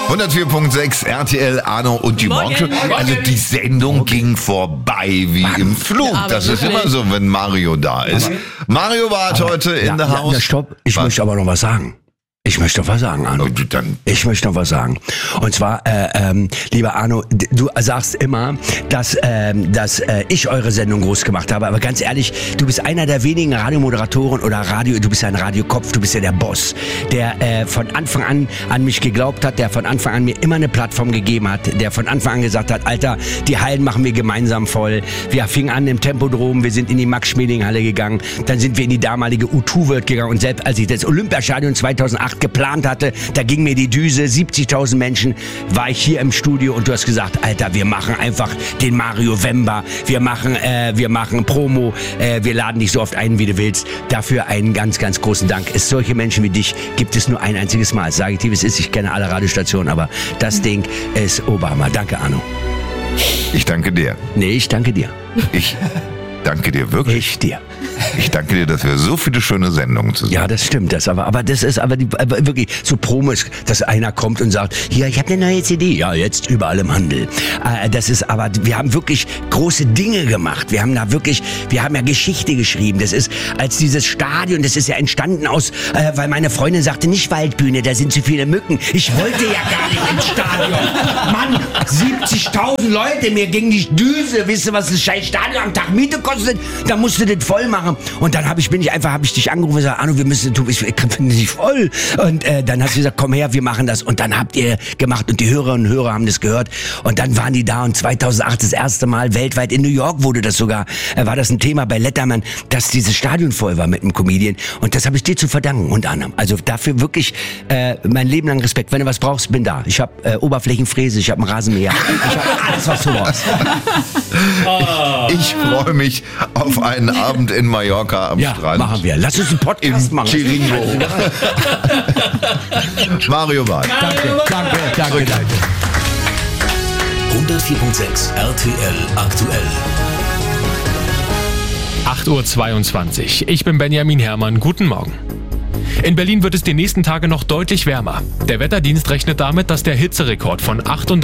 104.6 RTL, Arno und die Morgenshow. Also die Sendung ging vorbei wie im Flug. Das ist immer so, wenn Mario da ist. Mario war heute in der Haus. Stopp, ich möchte aber noch was sagen. Arno. Ich möchte noch was sagen. Und zwar, lieber Arno, du sagst immer, dass ich eure Sendung groß gemacht habe. Aber ganz ehrlich, du bist einer der wenigen Radiomoderatoren du bist ja ein Radiokopf, du bist ja der Boss, der von Anfang an mich geglaubt hat, der von Anfang an mir immer eine Plattform gegeben hat, der von Anfang an gesagt hat, Alter, die Hallen machen wir gemeinsam voll. Wir fingen an im Tempodrom, wir sind in die Max-Schmeling-Halle gegangen, dann sind wir in die damalige U2 World gegangen und selbst als ich das Olympiastadion 2008 geplant hatte, da ging mir die Düse, 70.000 Menschen, war ich hier im Studio und du hast gesagt, Alter, wir machen einfach den Mario Wember, wir machen Promo, wir laden dich so oft ein, wie du willst. Dafür einen ganz, ganz großen Dank. Solche Menschen wie dich gibt es nur ein einziges Mal. Sage ich dir, wie es ist, ich kenne alle Radiostationen, aber das Ding ist Oberhammer. Danke, Arno. Ich danke dir. Nee, ich danke dir. Ich danke dir wirklich. Ich dir. Ich danke dir, dass wir so viele schöne Sendungen zusammen. Ja, das stimmt. Aber das ist aber wirklich so Promos, dass einer kommt und sagt, hier, ich habe eine neue CD. Ja, jetzt überall im Handel. Wir haben wirklich große Dinge gemacht. Wir haben ja Geschichte geschrieben. Das ist, als dieses Stadion, das ist ja entstanden weil meine Freundin sagte, nicht Waldbühne, da sind zu viele Mücken. Ich wollte ja gar nicht ins Stadion. Mann, 70.000 Leute, mir ging die Düse. Wisst ihr, was das scheiß Stadion am Tag Miete kostet? Da musst du das voll machen. Und dann habe ich dich angerufen und gesagt, Arno, ich finde dich voll. Und dann hast du gesagt, komm her, wir machen das. Und dann habt ihr gemacht und die Hörerinnen und Hörer haben das gehört. Und dann waren die da und 2008 das erste Mal weltweit in New York war das ein Thema bei Letterman, dass dieses Stadion voll war mit einem Comedian. Und das habe ich dir zu verdanken, unter anderem. Also dafür wirklich mein Leben lang Respekt. Wenn du was brauchst, bin da. Ich habe Oberflächenfräse, ich habe einen Rasenmäher. Ich habe alles, was du brauchst. Ich freue mich auf einen Abend in Mallorca am Strand. Machen wir. Lass uns einen Podcast machen. Chiringo. Mario Barth. Danke. 104.6 RTL aktuell. 8:22 Uhr. Ich bin Benjamin Herrmann. Guten Morgen. In Berlin wird es die nächsten Tage noch deutlich wärmer. Der Wetterdienst rechnet damit, dass der Hitzerekord von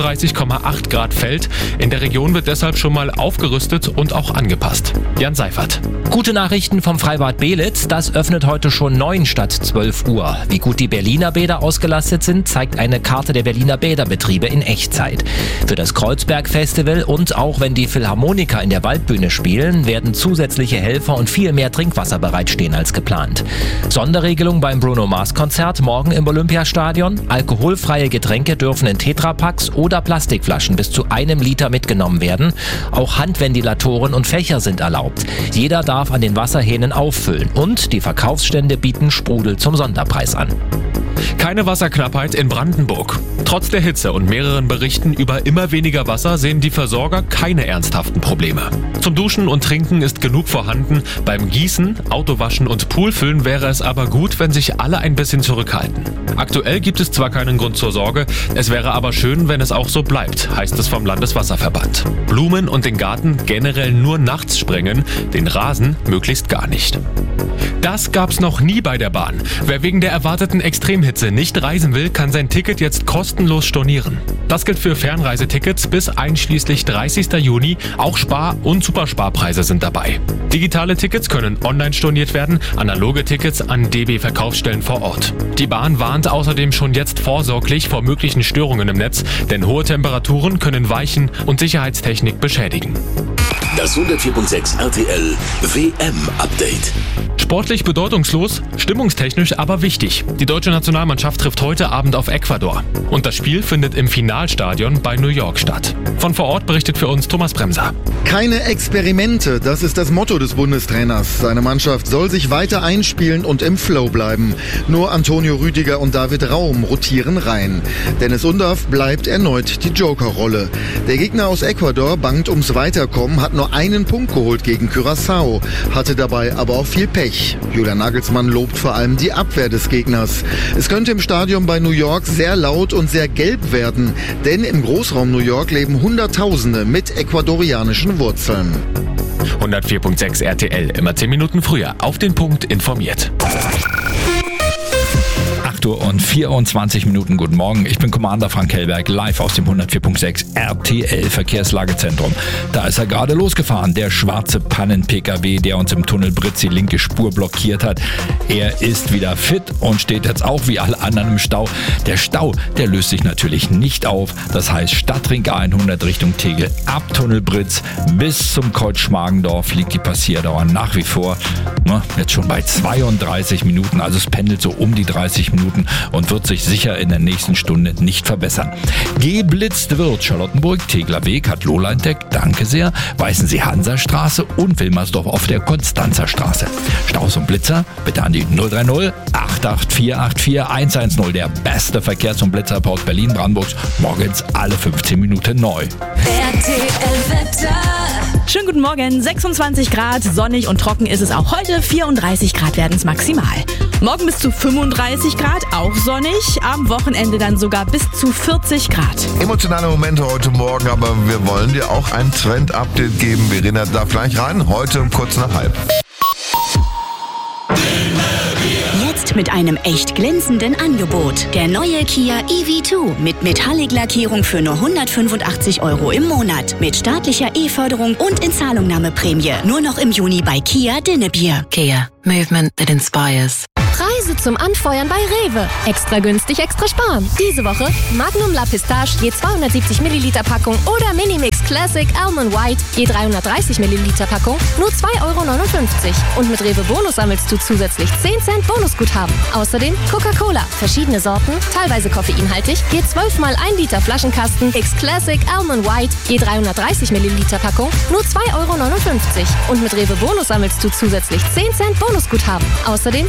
38,8 Grad fällt. In der Region wird deshalb schon mal aufgerüstet und auch angepasst. Jan Seifert. Gute Nachrichten vom Freibad Belitz. Das öffnet heute schon 9 statt 12 Uhr. Wie gut die Berliner Bäder ausgelastet sind, zeigt eine Karte der Berliner Bäderbetriebe in Echtzeit. Für das Kreuzberg-Festival und auch wenn die Philharmoniker in der Waldbühne spielen, werden zusätzliche Helfer und viel mehr Trinkwasser bereitstehen als geplant. Sonderregelung beim Bruno-Mars-Konzert morgen im Olympiastadion. Alkoholfreie Getränke dürfen in Tetrapacks oder Plastikflaschen bis zu 1 Liter mitgenommen werden. Auch Handventilatoren und Fächer sind erlaubt. Jeder darf an den Wasserhähnen auffüllen und die Verkaufsstände bieten Sprudel zum Sonderpreis an. Keine Wasserknappheit in Brandenburg. Trotz der Hitze und mehreren Berichten über immer weniger Wasser sehen die Versorger keine ernsthaften Probleme. Zum Duschen und Trinken ist genug vorhanden. Beim Gießen, Autowaschen und Poolfüllen wäre es aber gut, wenn sich alle ein bisschen zurückhalten. Aktuell gibt es zwar keinen Grund zur Sorge, es wäre aber schön, wenn es auch so bleibt, heißt es vom Landeswasserverband. Blumen und den Garten generell nur nachts sprengen, den Rasen möglichst gar nicht. Das gab's noch nie bei der Bahn. Wer wegen der erwarteten Extremhitze nicht reisen will, kann sein Ticket jetzt kostenlos stornieren. Das gilt für Fernreisetickets bis einschließlich 30. Juni. Auch Spar- und Supersparpreise sind dabei. Digitale Tickets können online storniert werden, analoge Tickets an DB-Verkaufsstellen vor Ort. Die Bahn warnt außerdem schon jetzt vorsorglich vor möglichen Störungen im Netz, denn hohe Temperaturen können Weichen und Sicherheitstechnik beschädigen. Das 104.6 RTL WM-Update. Sportlich bedeutungslos, stimmungstechnisch aber wichtig. Die deutsche Nationalmannschaft trifft heute Abend auf Ecuador. Und das Spiel findet im Finalstadion bei New York statt. Von vor Ort berichtet für uns Thomas Bremser. Keine Experimente, das ist das Motto des Bundestrainers. Seine Mannschaft soll sich weiter einspielen und im Flow bleiben. Nur Antonio Rüdiger und David Raum rotieren rein. Dennis Undaff bleibt erneut die Jokerrolle. Der Gegner aus Ecuador bangt ums Weiterkommen, hat nur einen Punkt geholt gegen Curaçao, hatte dabei aber auch viel Pech. Julian Nagelsmann lobt vor allem die Abwehr des Gegners. Es könnte im Stadion bei New York sehr laut und sehr gelb werden, denn im Großraum New York leben Hunderttausende mit ecuadorianischen Wurzeln. 104.6 RTL, immer 10 Minuten früher auf den Punkt informiert. 8:24. Guten Morgen, ich bin Commander Frank Hellberg, live aus dem 104.6 RTL Verkehrslagezentrum. Da ist er gerade losgefahren, der schwarze Pannen-PKW, der uns im Tunnel Britz die linke Spur blockiert hat. Er ist wieder fit und steht jetzt auch wie alle anderen im Stau. Der Stau, der löst sich natürlich nicht auf. Das heißt, Stadtring A100 Richtung Tegel ab Tunnel Britz bis zum Kreuz Schmargendorf liegt die Passierdauer nach wie vor jetzt schon bei 32 Minuten. Also es pendelt so um die 30 Minuten und wird sich sicher in der nächsten Stunde nicht verbessern. Geblitzt wird Charlottenburg-Tegler Weg, hat Lola entdeckt, danke sehr. Weißensee Hansastraße und Wilmersdorf auf der Konstanzer Straße. Staus und Blitzer bitte an die 030 884 84110. Der beste Verkehrs- und Blitzerport Berlin-Brandenburgs. Morgens alle 15 Minuten neu. RTL-Wetter. Schönen guten Morgen, 26 Grad, sonnig und trocken ist es auch heute, 34 Grad werden es maximal. Morgen bis zu 35 Grad, auch sonnig, am Wochenende dann sogar bis zu 40 Grad. Emotionale Momente heute Morgen, aber wir wollen dir auch ein Trend-Update geben. Verena darf gleich rein, heute kurz nach 12:30. Jetzt mit einem echt glänzenden Angebot. Der neue Kia EV2 mit Metallic-Lackierung für nur 185 € im Monat. Mit staatlicher E-Förderung und Inzahlungnahmeprämie. Nur noch im Juni bei Kia Dinnebier. Kia. Movement that inspires. Preise zum Anfeuern bei Rewe. Extra günstig, extra sparen. Diese Woche Magnum La Pistache je 270 Milliliter Packung oder Minimix Classic Almond White je 330 Milliliter Packung nur 2,59 €. Und mit Rewe Bonus sammelst du zusätzlich 10 Cent Bonusguthaben. Außerdem Coca-Cola, verschiedene Sorten, teilweise koffeinhaltig, je 12 mal 1 Liter Flaschenkasten X Classic Almond White je 330 Milliliter Packung nur 2,59 €. Und mit Rewe Bonus sammelst du zusätzlich 10 Cent Bonusguthaben. Außerdem